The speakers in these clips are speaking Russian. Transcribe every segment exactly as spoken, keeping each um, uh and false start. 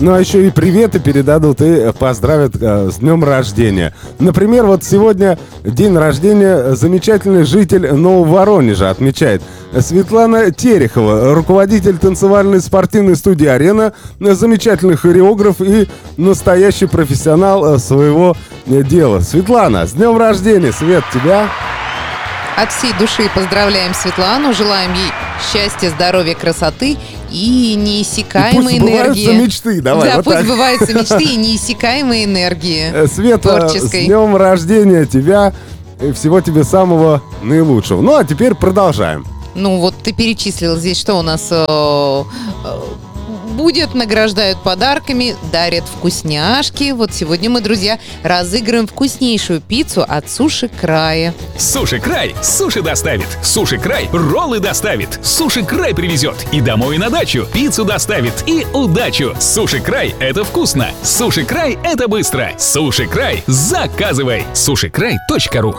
Ну, а еще и приветы передадут и поздравят э, с днем рождения. Например, вот сегодня день рождения замечательный житель Нового Воронежа отмечает. Светлана Терехова, руководитель танцевальной спортивной студии «Арена», замечательный хореограф и настоящий профессионал своего дела. Светлана, с днем рождения! Свет, тебя! От всей души поздравляем Светлану, желаем ей счастья, здоровья, красоты и неиссякаемой и пусть энергии. сбываются мечты, давай, да, вот пусть так. сбываются мечты и неиссякаемой энергии Света, творческой. с днем рождения тебя и всего тебе самого наилучшего. Ну, а теперь продолжаем. Ну, вот ты перечислил здесь, что у нас э, э, будет, награждают подарками, дарят вкусняшки. Вот сегодня мы, друзья, разыграем вкуснейшую пиццу от Суши Края. Суши Край суши доставит. Суши Край роллы доставит. Суши Край привезет и домой, и на дачу. Пиццу доставит и удачу. Суши Край — это вкусно. Суши Край — это быстро. Суши Край — заказывай. суши край точка ру.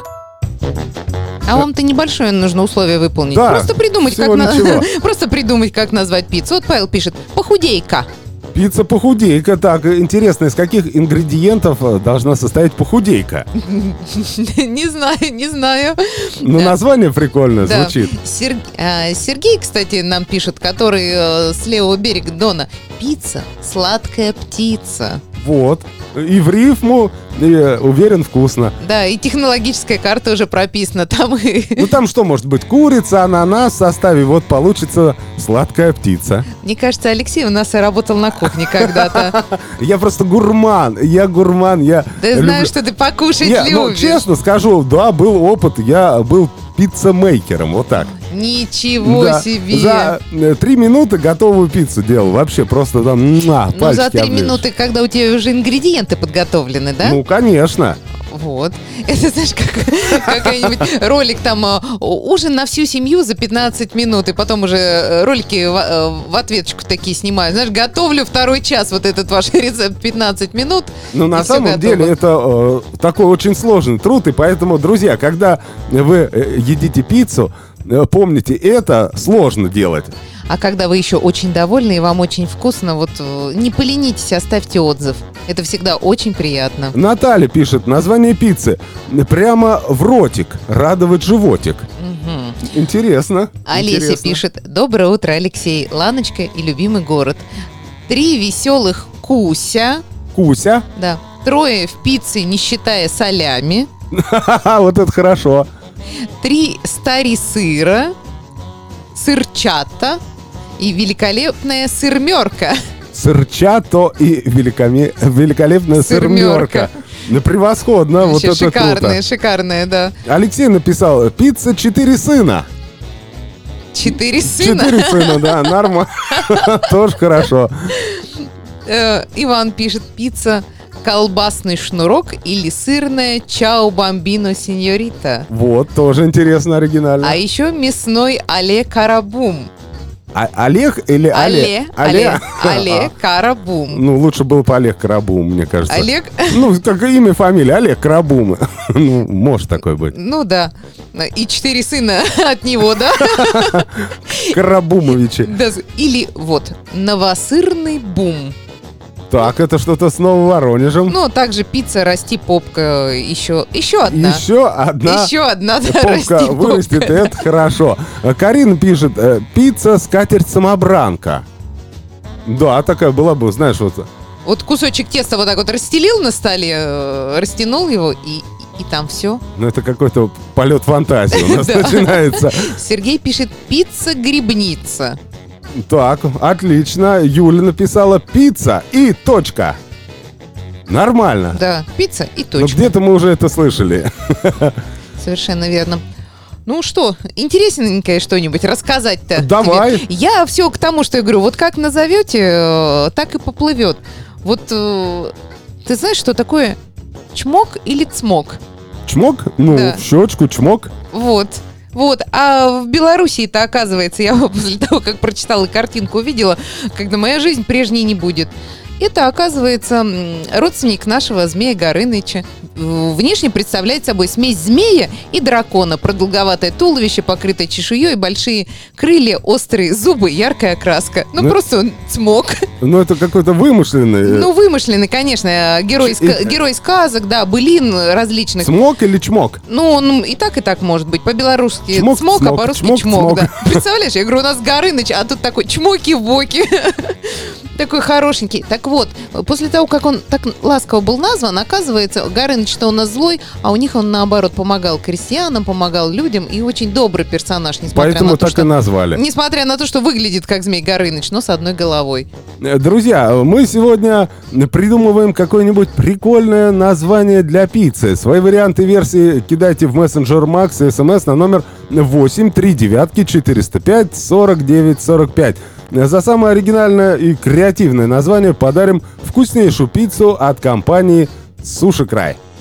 А вам-то небольшое нужно условие выполнить. Да, просто придумать, как на... ничего. просто придумать, как назвать пиццу. Вот Павел пишет: похудейка. Пицца похудейка. Так, интересно, из каких ингредиентов должна состоять похудейка? Не знаю, не знаю. Ну, название прикольное Да. звучит. Сер- а, Сергей, кстати, нам пишет, который э, с левого берега Дона. Пицца — сладкая птица. Вот. И в рифму, и, уверен, вкусно. Да, и технологическая карта уже прописана. Там и... Ну, там что может быть? Курица, ананас в составе. Вот получится сладкая птица. Мне кажется, Алексей у нас и работал на кухне когда-то. Я просто гурман. Я гурман. Я Да люблю- знаю, что ты покушать Я, ну, любишь. честно скажу, да, был опыт. Я был пиццемейкером. Вот так. Ничего Да. себе. За э, три минуты готовую пиццу делал. Вообще просто там муа, Ну, за пальчики три оближешь. минуты, когда у тебя уже ингредиенты подготовлены, да? Ну, конечно. Вот. Это, знаешь, как какой-нибудь ролик там э, ужин на всю семью за пятнадцать минут, и потом уже э, ролики в, э, в ответочку такие снимают. Знаешь, готовлю второй час вот этот ваш рецепт пятнадцать минут. Ну, и на всё самом готово. деле, это э, такой очень сложный труд, и поэтому, друзья, когда вы э, едите пиццу, э, помните, это сложно делать. А когда вы еще очень довольны и вам очень вкусно, вот э, не поленитесь, оставьте отзыв. Это всегда очень приятно. Наталья пишет, название пиццы прямо в ротик, радовать животик. Мгм. Интересно. Олеся интересно. пишет: доброе утро, Алексей, Ланочка и любимый город. Три веселых Куся, Куся. да, трое в пицце, не считая солями, Ха-ха, вот это хорошо. три стари сыра, сырчата и великолепная сырмерка. Сырчато и великоме- великолепная сырмерка. Сырмерка. Ну, превосходно, вот Вообще это шикарная, круто. шикарная, да. Алексей написал, пицца четыре сына. Четыре сына. Четыре сына, да, нормально. Тоже хорошо. Э, Иван пишет: пицца колбасный шнурок или сырная чао бамбино сеньорита. Вот, тоже интересно, оригинально. А еще мясной але карабум. А- Олег или Але, Олег? але, але карабум. Ну, лучше было бы Олег Карабум, мне кажется. Олег, Ну, как имя, фамилия, Олег Карабум. Ну, может такой быть. ну да. И четыре сына от него, да? Карабумовичи. Да, или вот новосырный бум. Так, это что-то с Новым Воронежем. Ну, также пицца расти попка. Еще, еще одна. Еще одна Еще одна, да, попка расти вырастет, попка. это хорошо. Карина пишет, э, пицца, скатерть-самобранка. Да, такая была бы, знаешь, вот... Вот кусочек теста вот так вот расстелил на столе, э, растянул его, и, и, и там все. Ну, это какой-то полет фантазии у нас Да. начинается. Сергей пишет: пицца-грибница. Так, отлично. Юля написала пицца и точка. Нормально. Да, пицца и Но точка. где-то мы уже это слышали. Совершенно верно. Ну что, интересненькое что-нибудь рассказать-то? Давай. тебе? Я все к тому, что я говорю, вот как назовете, э, так и поплывет. Вот э, ты знаешь, что такое чмок или цмок? Чмок? Ну, Да. в щечку, чмок. Вот. Вот, а в Белоруссии-то, оказывается, я после того, как прочитала картинку, увидела, когда моя жизнь прежней не будет. Это, оказывается, м, родственник нашего змея Горыныча. В- Внешне представляет собой смесь змея и дракона. Продолговатое туловище, покрытое чешуей, большие крылья, острые зубы, яркая окраска. Ну, Ну, просто он смог. Ну, это какой-то вымышленный. э, Ну, вымышленный, конечно, герой, из ска- И- герой сказок, да, былин различных. Смог или чмок? Ну, он и так, и так может быть. По-белорусски Чмок, смок, а смок, по-русски чмок, чмок, смок. да. Представляешь, я говорю, у нас Горыныч, а тут такой чмоки-боки. Такой хорошенький. Так вот, после того, как он так ласково был назван, оказывается, Горыныч-то у нас злой, а у них он, наоборот, помогал крестьянам, помогал людям и очень добрый персонаж, несмотря Поэтому на то, так что... и назвали. Несмотря на то, что выглядит как Змей Горыныч, но с одной головой. Э, Друзья, мы сегодня придумываем какое-нибудь прикольное название для пиццы. Свои варианты версии кидайте в мессенджер Макс и смс на номер восемь три девятки четыреста пять сорок девять сорок пять. За самое оригинальное и креативное название подарим вкуснейшую пиццу от компании «Суши Край».